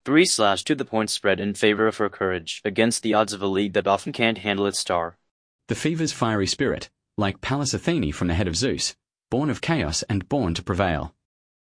3/to the point spread in favor of her courage, against the odds of a league that often can't handle its star. The fever's fiery spirit, like Pallas Athene from the head of Zeus, born of chaos and born to prevail.